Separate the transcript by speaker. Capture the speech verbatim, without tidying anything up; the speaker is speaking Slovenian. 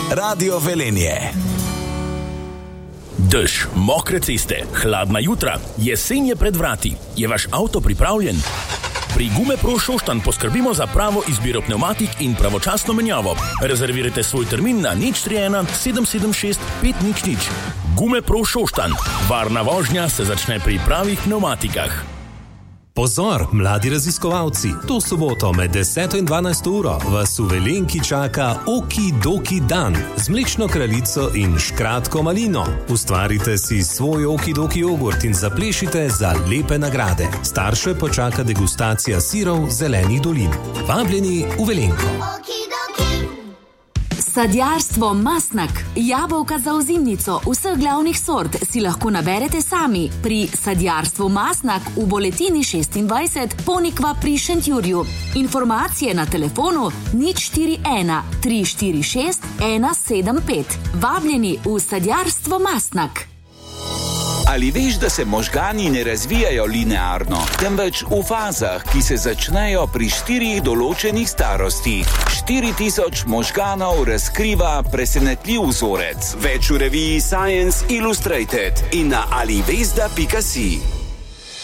Speaker 1: Radio Velenje.
Speaker 2: Dež, mokre ceste, hladna jutra, jesen je pred vrati. Je vaš avto pripravljen? Pri GumePro Šoštanj poskrbimo za pravo izbiro pnevmatik in pravočasno menjavo. Rezervirajte svoj termin na nič tri ena sedem sedem šest pet nič nič. GumePro Šoštanj. Varna vožnja se začne pri pravih pnevmatikah.
Speaker 3: Pozor, mladi raziskovalci, to soboto med deseto in dvanajsto uro vas v Velenki čaka Okidoki dan z mlečno kraljico in škratko malino. Ustvarite si svoj Okidoki jogurt in zaplešite za lepe nagrade. Starše pa čaka degustacija sirov zelenih dolin. Vabljeni v Velenko.
Speaker 4: Sadjarstvo Masnak. Jabolka za ozimnico vseh glavnih sort si lahko naberete sami pri Sadjarstvu Masnak v Boletini šestindvajset Ponikva pri Šentjurju. Informacije na telefonu nič štiri ena tri štiri šest ena sedem pet. Vabljeni v Sadjarstvo Masnak.
Speaker 5: Ali veš, da se možgani ne razvijajo linearno, temveč v fazah, ki se začnejo pri štirih določenih starostih? štiri tisoč možganov razkriva presenetljiv vzorec. Več v reviji Science Illustrated in na alivesda pika si.